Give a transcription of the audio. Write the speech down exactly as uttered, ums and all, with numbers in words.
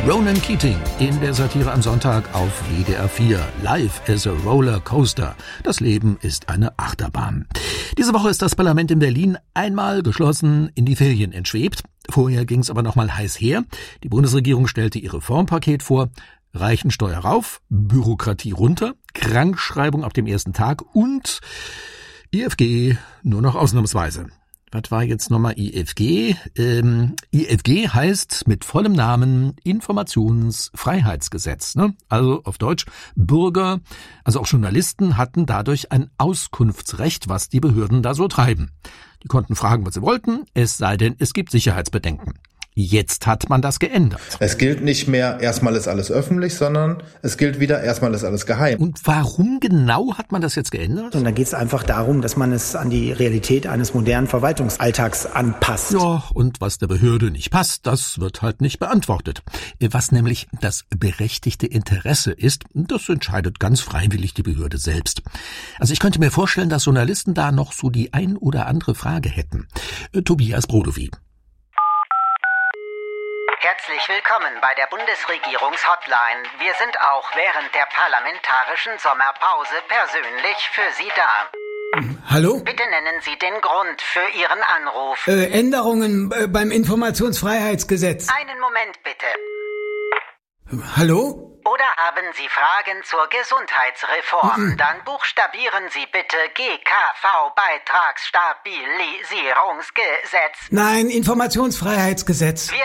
Ronan Keating in der Satire am Sonntag auf W D R vier. Life is a Roller Coaster. Das Leben ist eine Achterbahn. Diese Woche ist das Parlament in Berlin einmal geschlossen in die Ferien entschwebt. Vorher ging es aber noch mal heiß her. Die Bundesregierung stellte ihr Reformpaket vor. Reichensteuer rauf, Bürokratie runter, Krankschreibung ab dem ersten Tag und I F G nur noch ausnahmsweise. Was war jetzt nochmal I F G? Ähm, I F G heißt mit vollem Namen Informationsfreiheitsgesetz. Ne? Also auf Deutsch, Bürger, also auch Journalisten hatten dadurch ein Auskunftsrecht, was die Behörden da so treiben. Die konnten fragen, was sie wollten, es sei denn, es gibt Sicherheitsbedenken. Jetzt hat man das geändert. Es gilt nicht mehr, erstmal ist alles öffentlich, sondern es gilt wieder, erstmal ist alles geheim. Und warum genau hat man das jetzt geändert? Und dann geht es einfach darum, dass man es an die Realität eines modernen Verwaltungsalltags anpasst. Ja, und was der Behörde nicht passt, das wird halt nicht beantwortet. Was nämlich das berechtigte Interesse ist, das entscheidet ganz freiwillig die Behörde selbst. Also ich könnte mir vorstellen, dass Journalisten da noch so die ein oder andere Frage hätten. Tobias Brodowy. Herzlich willkommen bei der Bundesregierungshotline. Wir sind auch während der parlamentarischen Sommerpause persönlich für Sie da. Hallo? Bitte nennen Sie den Grund für Ihren Anruf. Äh, Änderungen äh, beim Informationsfreiheitsgesetz. Einen Moment bitte. Hallo? Oder haben Sie Fragen zur Gesundheitsreform? Dann buchstabieren Sie bitte G K V-Beitragsstabilisierungsgesetz. Nein, Informationsfreiheitsgesetz. Wir